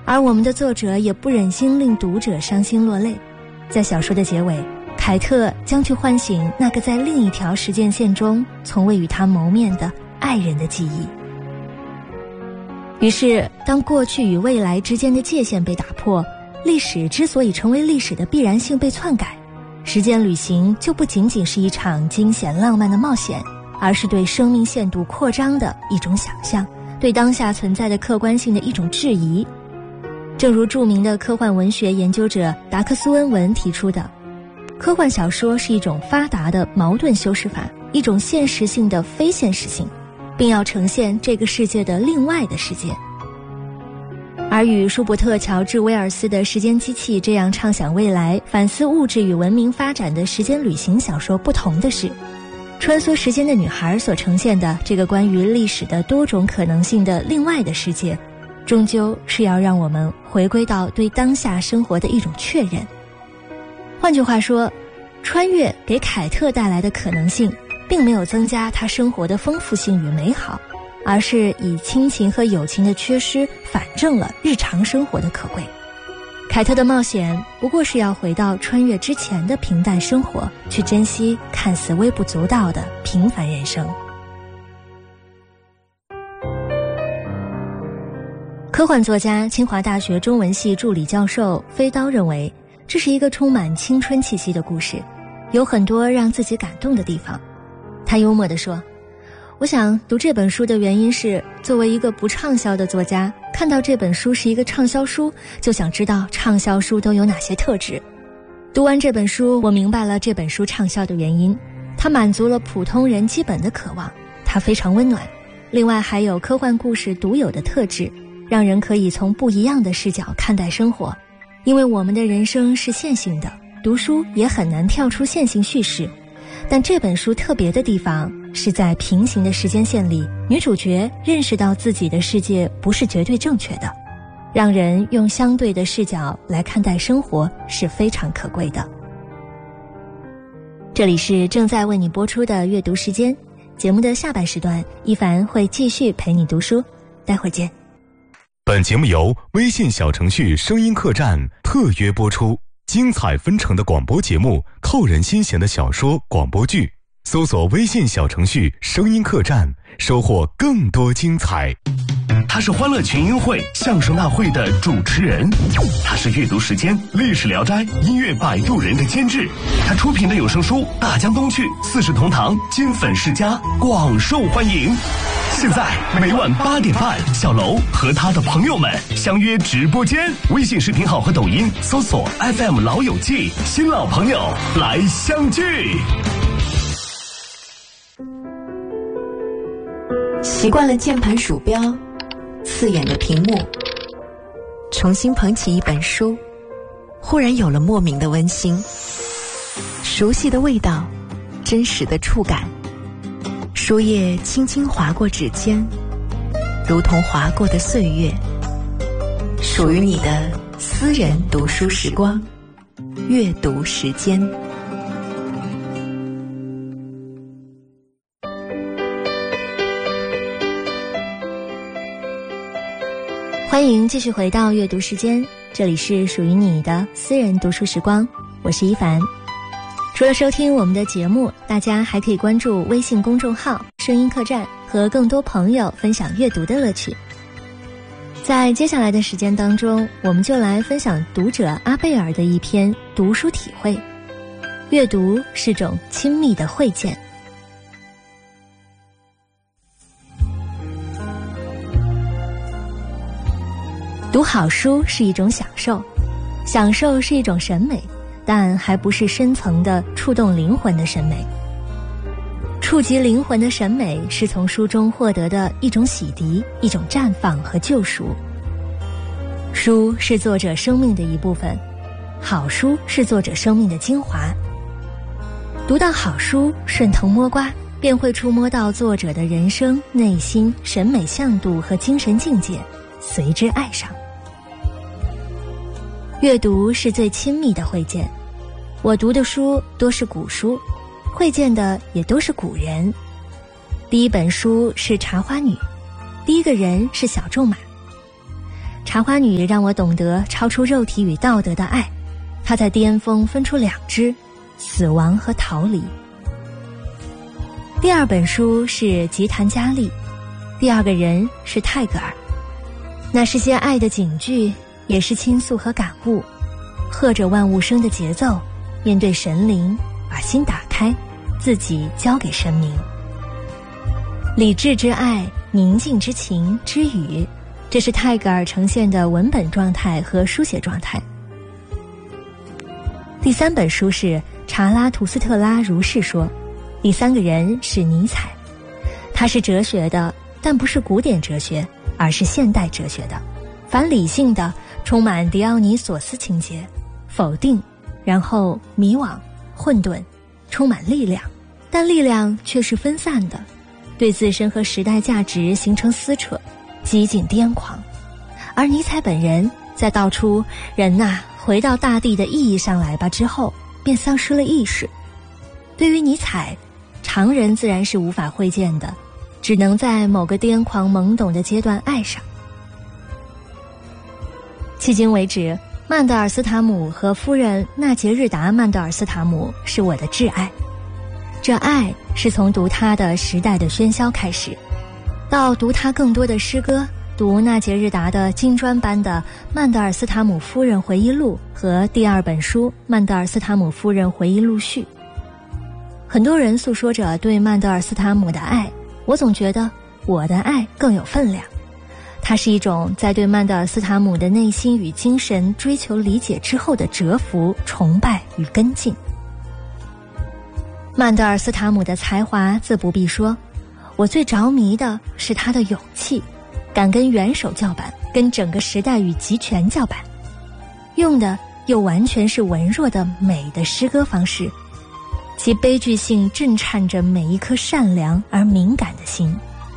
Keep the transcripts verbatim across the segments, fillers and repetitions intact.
而我们的作者也不忍心令读者伤心落泪，在小说的结尾，凯特将去唤醒那个在另一条时间线中从未与他谋面的爱人的记忆。于是当过去与未来之间的界限被打破，历史之所以成为历史的必然性被篡改，时间旅行就不仅仅是一场惊险浪漫的冒险，而是对生命限度扩张的一种想象，对当下存在的客观性的一种质疑。正如著名的科幻文学研究者达克苏恩文提出的，科幻小说是一种发达的矛盾修饰法，一种现实性的非现实性，并要呈现这个世界的另外的世界。而与舒伯特·乔治·威尔斯的《时间机器》这样畅想未来、反思物质与文明发展的时间旅行小说不同的是，穿梭时间的女孩所呈现的这个关于历史的多种可能性的另外的世界，终究是要让我们回归到对当下生活的一种确认。换句话说，穿越给凯特带来的可能性并没有增加她生活的丰富性与美好，而是以亲情和友情的缺失反证了日常生活的可贵。凯特的冒险不过是要回到穿越之前的平淡生活，去珍惜看似微不足道的平凡人生。科幻作家、清华大学中文系助理教授飞刀认为，这是一个充满青春气息的故事，有很多让自己感动的地方。他幽默地说，我想读这本书的原因是，作为一个不畅销的作家，看到这本书是一个畅销书，就想知道畅销书都有哪些特质。读完这本书，我明白了这本书畅销的原因，它满足了普通人基本的渴望，它非常温暖，另外还有科幻故事独有的特质，让人可以从不一样的视角看待生活。因为我们的人生是线性的，读书也很难跳出线性叙事，但这本书特别的地方是在平行的时间线里，女主角认识到自己的世界不是绝对正确的，让人用相对的视角来看待生活是非常可贵的。这里是正在为你播出的阅读时间，节目的下半时段，一凡会继续陪你读书，待会儿见。 本节目由微信小程序声音客栈特约播出，精彩纷呈的广播节目，扣人心弦的小说广播剧，搜索微信小程序声音客栈，收获更多精彩。 他是欢乐群英会相声大会的主持人，他是阅读时间历史聊斋音乐摆渡人的监制，他出品的有声书《大江东去》四世同堂金粉世家广受欢迎。现在每晚八点半，小楼和他的朋友们相约直播间，微信视频号和抖音搜索 F M 老友记，新老朋友来相聚。 习惯了键盘鼠标刺眼的屏幕，重新捧起一本书，忽然有了莫名的温馨，熟悉的味道，真实的触感，书页轻轻划过指尖，如同划过的岁月，属于你的私人读书时光，阅读时间。 欢迎继续回到阅读时间，这里是属于你的私人读书时光，我是一凡。除了收听我们的节目，大家还可以关注微信公众号声音客栈，和更多朋友分享阅读的乐趣。在接下来的时间当中，我们就来分享读者阿贝尔的一篇读书体会，阅读是种亲密的会见。读好书是一种享受，享受是一种审美，但还不是深层的触动灵魂的审美。触及灵魂的审美是从书中获得的一种洗涤，一种绽放和救赎。书是作者生命的一部分，好书是作者生命的精华。读到好书，顺藤摸瓜，便会触摸到作者的人生、内心、审美向度和精神境界，随之爱上。阅读是最亲密的会见，我读的书多是古书，会见的也都是古人。第一本书是《茶花女》，第一个人是小仲马。《 茶花女让我懂得超出肉体与道德的爱，她在巅峰分出两支，死亡和逃离。第二本书是吉檀迦利，第二个人是泰戈尔。那是些爱的警句，也是倾诉和感悟，和着万物生的节奏，面对神灵，把心打开，自己交给神明。理智之爱，宁静之情之语，这是泰戈尔呈现的文本状态和书写状态。第三本书是查拉图斯特拉如是说，第三个人是尼采。他是哲学的，但不是古典哲学，而是现代哲学的，反理性的，充满狄奥尼索斯情节，否定，然后迷惘、混沌，充满力量，但力量却是分散的，对自身和时代价值形成撕扯，激进癫狂。而尼采本人在道出人呐，回到大地的意义上来吧之后，便丧失了意识。对于尼采，常人自然是无法会见的，只能在某个癫狂懵懂的阶段爱上。迄今为止，曼德尔斯塔姆和夫人纳杰日达·曼德尔斯塔姆是我的挚爱。这爱是从读他的《时代的喧嚣》开始，到读他更多的诗歌，读纳杰日达的金砖般的《曼德尔斯塔姆夫人回忆录》和第二本书《曼德尔斯塔姆夫人回忆录序》。很多人诉说着对曼德尔斯塔姆的爱，我总觉得我的爱更有分量。它是一种在对曼德尔斯塔姆的内心与精神追求理解之后的折服、崇拜与跟进。曼德尔斯塔姆的才华自不必说，我最着迷的是他的勇气，敢跟元首叫板，跟整个时代与集权叫板，用的又完全是文弱的美的诗歌方式，其悲剧性震颤着每一颗善良而敏感的心。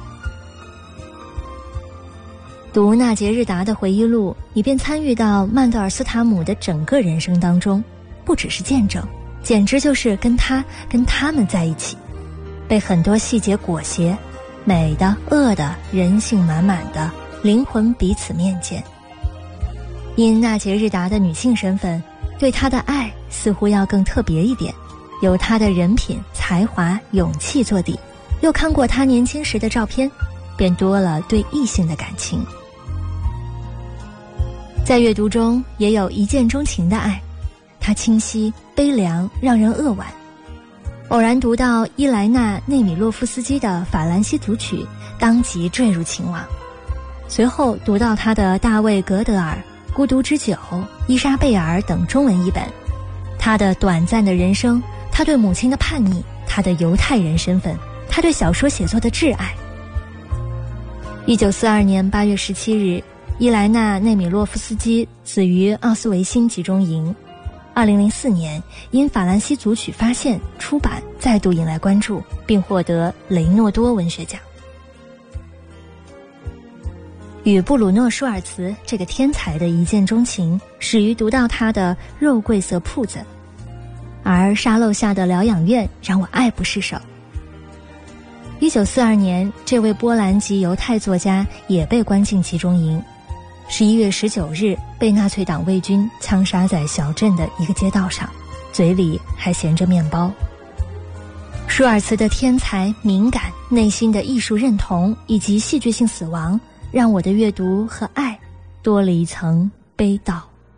读纳杰日达的回忆录，你便参与到曼德尔斯塔姆的整个人生当中，不只是见证，简直就是跟他跟他们在一起，被很多细节裹挟，美的恶的人性满满的灵魂彼此面见。因纳杰日达的女性身份，对她的爱似乎要更特别一点，有她的人品、才华、勇气做底，又看过她年轻时的照片，便多了对异性的感情。在阅读中也有一见钟情的爱，它清晰、悲凉，让人扼腕。偶然读到伊莱娜·内米洛夫斯基的《法兰西组曲》，当即坠入情网。随后读到他的大卫·格德尔、《孤独之酒》、伊莎贝尔等中文译本，他的短暂的人生，他对母亲的叛逆，他的犹太人身份，他对小说写作的挚爱。一九四二年八月十七日，伊莱娜·内米洛夫斯基死于奥斯维辛集中营。二零零四年，因《法兰西组曲》发现出版，再度引来关注，并获得雷诺多文学奖。与布鲁诺·舒尔茨这个天才的一见钟情，始于读到他的《肉桂色铺子》，而沙漏下的疗养院让我爱不释手。一九四二年，这位波兰籍犹太作家也被关进集中营。十一月十九日，被纳粹党卫军枪杀在小镇的一个街道上，嘴里还衔着面包。舒尔茨的天才、敏感、内心的艺术认同以及戏剧性死亡，让我的阅读和爱多了一层悲悼。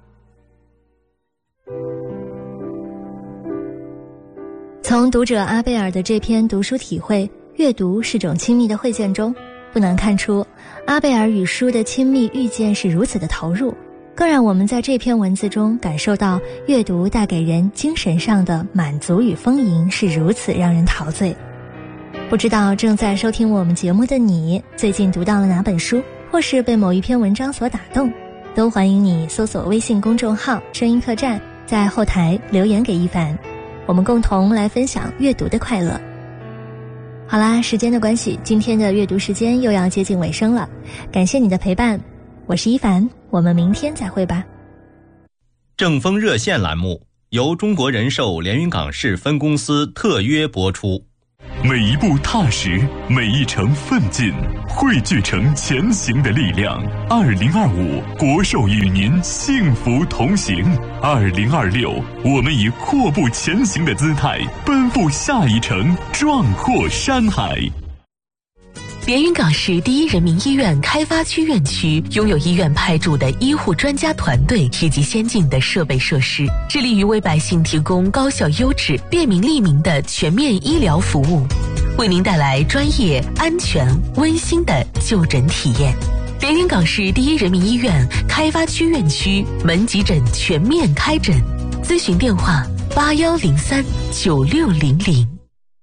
从读者阿贝尔的这篇读书体会，阅读是种亲密的会见中，不难看出阿贝尔与书的亲密遇见是如此的投入，更让我们在这篇文字中感受到阅读带给人精神上的满足与丰盈是如此让人陶醉。不知道正在收听我们节目的你，最近读到了哪本书，或是被某一篇文章所打动，都欢迎你搜索微信公众号声音客栈，在后台留言给一凡，我们共同来分享阅读的快乐。好啦，时间的关系，今天的阅读时间又要接近尾声了，感谢你的陪伴，我是一凡，我们明天再会吧。 正风热线栏目由中国人寿连云港市分公司特约播出。 每一步踏实，每一程奋进，汇聚成前行的力量。二零二五，国寿与您幸福同行。二零二六，我们以阔步前行的姿态，奔赴下一程，壮阔山海。 连云港市第一人民医院开发区院区拥有医院派驻的医护专家团队以及先进的设备设施，致力于为百姓提供高效优质、便民利民的全面医疗服务，为您带来专业、安全、温馨的就诊体验。连云港市第一人民医院开发区院区门急诊全面开诊，咨询电话八幺零三九六零零。